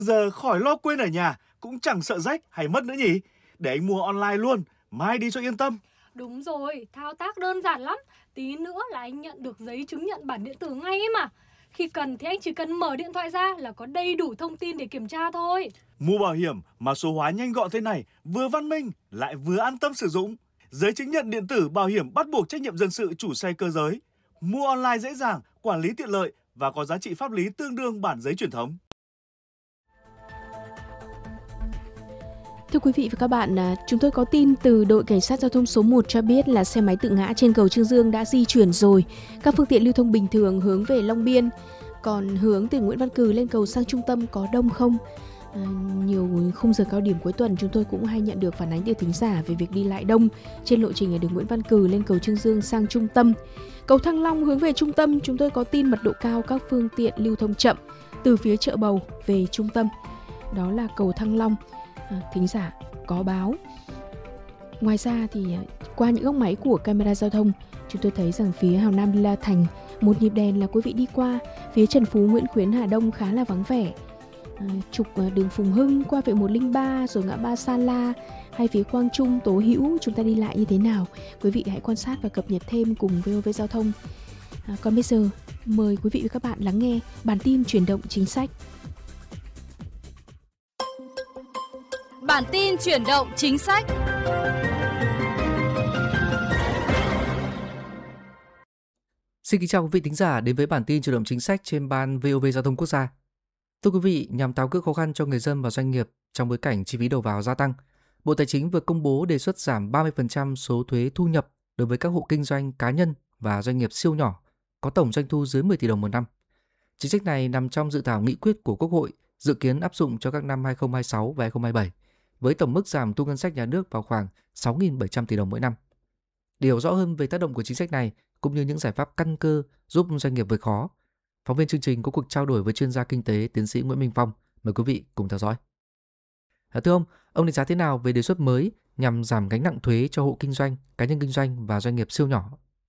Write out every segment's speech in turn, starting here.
Giờ khỏi lo quên ở nhà, cũng chẳng sợ rách hay mất nữa nhỉ? Để anh mua online luôn, mai đi cho yên tâm. Đúng rồi, thao tác đơn giản lắm. Tí nữa là anh nhận được giấy chứng nhận bản điện tử ngay ấy mà. Khi cần thì anh chỉ cần mở điện thoại ra là có đầy đủ thông tin để kiểm tra thôi. Mua bảo hiểm mà số hóa nhanh gọn thế này, vừa văn minh lại vừa an tâm sử dụng. Giấy chứng nhận điện tử bảo hiểm bắt buộc trách nhiệm dân sự chủ xe cơ giới. Mua online dễ dàng, quản lý tiện lợi và có giá trị pháp lý tương đương bản giấy truyền thống. Thưa quý vị và các bạn, chúng tôi có tin từ đội cảnh sát giao thông số 1 cho biết là xe máy tự ngã trên cầu Trương Dương đã di chuyển rồi. Các phương tiện lưu thông bình thường hướng về Long Biên, còn hướng từ Nguyễn Văn Cừ lên cầu sang trung tâm có đông không? Nhiều khung giờ cao điểm cuối tuần chúng tôi cũng hay nhận được phản ánh từ thính giả về việc đi lại đông trên lộ trình ở đường Nguyễn Văn Cừ lên cầu Trương Dương sang trung tâm. Cầu Thăng Long hướng về trung tâm chúng tôi có tin mật độ cao các phương tiện lưu thông chậm từ phía chợ Bầu về trung tâm. Đó là cầu Thăng Long. Thính giả có báo. Ngoài ra thì qua những góc máy của camera giao thông, chúng tôi thấy rằng phía Hào Nam La Thành một nhịp đèn là quý vị đi qua, phía Trần Phú Nguyễn Khuyến Hà Đông khá là vắng vẻ. Trục đường Phùng Hưng qua vệ 103 rồi ngã ba Sa La hay phía Quang Trung Tố Hữu chúng ta đi lại như thế nào? Quý vị hãy quan sát và cập nhật thêm cùng VOV Giao thông. Còn bây giờ mời quý vị và các bạn lắng nghe bản tin chuyển động chính sách. Bản tin chuyển động chính sách. Xin kính chào quý vị thính giả đến với bản tin chuyển động chính sách trên ban VOV Giao thông Quốc gia. Thưa quý vị, nhằm tháo gỡ khó khăn cho người dân và doanh nghiệp trong bối cảnh chi phí đầu vào gia tăng, Bộ Tài chính vừa công bố đề xuất giảm 30% số thuế thu nhập đối với các hộ kinh doanh cá nhân và doanh nghiệp siêu nhỏ có tổng doanh thu dưới 10 tỷ đồng một năm. Chính sách này nằm trong dự thảo nghị quyết của Quốc hội, dự kiến áp dụng cho các năm 2026 và 2027. Với tổng mức giảm thu ngân sách nhà nước vào khoảng 6.700 tỷ đồng mỗi năm. Để hiểu rõ hơn về tác động của chính sách này cũng như những giải pháp căn cơ giúp doanh nghiệp vượt khó, phóng viên chương trình có cuộc trao đổi với chuyên gia kinh tế tiến sĩ Nguyễn Minh Phong. Mời quý vị cùng theo dõi. Thưa ông đánh giá thế nào về đề xuất mới nhằm giảm gánh nặng thuế cho hộ kinh doanh, cá nhân kinh doanh và doanh nghiệp siêu nhỏ?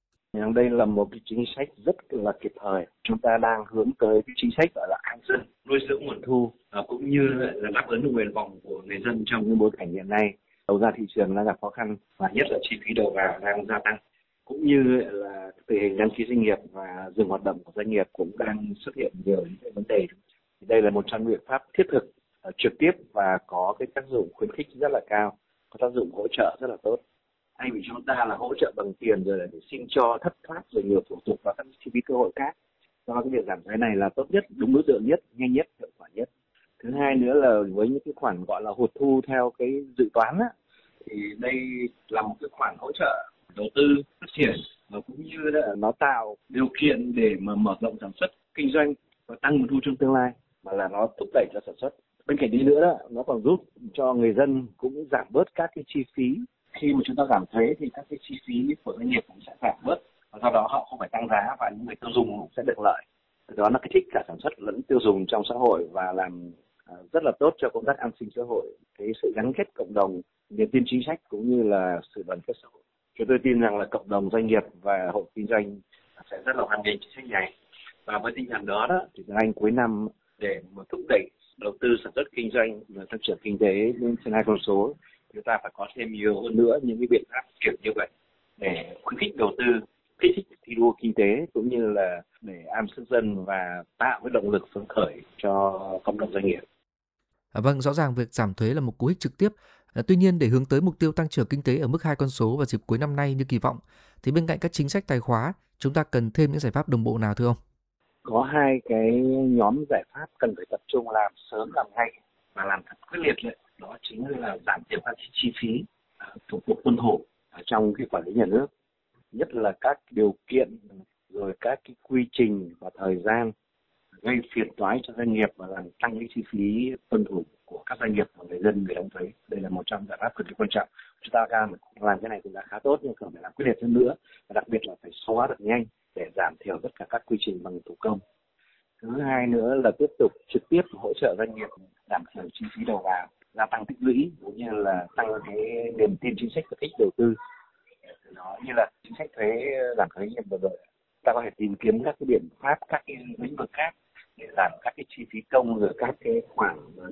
Đây là một cái chính sách rất là kịp thời. Chúng ta đang hướng tới cái chính sách gọi là an dân, nuôi dưỡng nguồn thu cũng như là đáp ứng được nguyện vọng của người dân trong cái bối cảnh hiện nay. Đầu ra thị trường đang gặp khó khăn và nhất là chi phí đầu vào đang gia tăng, cũng như là tình hình đăng ký doanh nghiệp và dừng hoạt động của doanh nghiệp cũng đang xuất hiện nhiều những cái vấn đề. Đây là một trong những biện pháp thiết thực, trực tiếp và có cái tác dụng khuyến khích rất là cao, có tác dụng hỗ trợ rất là tốt. Thay vì chúng ta là hỗ trợ bằng tiền rồi là để xin cho thất thoát rồi nhiều thủ tục và các chi phí cơ hội khác, do cái việc giảm thuế này là tốt nhất, đúng đối tượng nhất, nhanh nhất, hiệu quả nhất. Thứ hai nữa là với những cái khoản gọi là hụt thu theo cái dự toán á, thì đây là một cái khoản hỗ trợ đầu tư phát triển và cũng như là nó tạo điều kiện để mà mở rộng sản xuất kinh doanh và tăng nguồn thu trong tương lai, mà là nó thúc đẩy cho sản xuất. Bên cạnh đi nữa đó, nó còn giúp cho người dân cũng giảm bớt các cái chi phí. Khi mà chúng ta giảm thuế thì các cái chi phí của doanh nghiệp cũng sẽ giảm bớt, và do đó họ không phải tăng giá và những người tiêu dùng cũng sẽ được lợi. Đó là kích thích cả sản xuất lẫn tiêu dùng trong xã hội và làm rất là tốt cho công tác an sinh xã hội, cái sự gắn kết cộng đồng, niềm tin chính sách cũng như là sự đoàn kết xã hội. Chúng tôi tin rằng là cộng đồng doanh nghiệp và hộ kinh doanh sẽ rất là hoan nghênh chính sách này. Và với tinh thần đó thì anh cuối năm để mà thúc đẩy đầu tư sản xuất kinh doanh và tăng trưởng kinh tế lên trên 2 con số, chúng ta phải có thêm nhiều hơn nữa những cái biện pháp kiểu như vậy để khuyến khích đầu tư, kích thích thi đua kinh tế cũng như là để an sức dân và tạo cái động lực phấn khởi cho cộng đồng doanh nghiệp. Vâng, rõ ràng việc giảm thuế là một cú hích trực tiếp. Tuy nhiên, để hướng tới mục tiêu tăng trưởng kinh tế ở mức 2 con số vào dịp cuối năm nay như kỳ vọng, thì bên cạnh các chính sách tài khóa, chúng ta cần thêm những giải pháp đồng bộ nào thưa ông? Có hai cái nhóm giải pháp cần phải tập trung làm sớm, làm ngay và làm thật quyết liệt đấy. Đó chính là giảm thiểu các chi phí thủ tục tuân thủ trong cái quản lý nhà nước, nhất là các điều kiện rồi các cái quy trình và thời gian gây phiền toái cho doanh nghiệp và làm tăng cái chi phí tuân thủ của các doanh nghiệp và người dân người đóng thuế. Đây là một trong giải pháp cực kỳ quan trọng. Chúng ta làm cái này cũng đã khá tốt nhưng cần phải làm quyết liệt hơn nữa, và đặc biệt là phải số hóa được nhanh để giảm thiểu tất cả các quy trình bằng thủ công. Thứ hai nữa là tiếp tục trực tiếp hỗ trợ doanh nghiệp giảm thiểu chi phí đầu vào, gia tăng tích lũy cũng như là tăng cái niềm tin chính sách và kích đầu tư. Nó như là chính sách thuế giảm thuế nhập vừa rồi, ta có thể tìm kiếm các cái biện pháp, các cái lĩnh vực khác để giảm các cái chi phí công rồi các cái khoản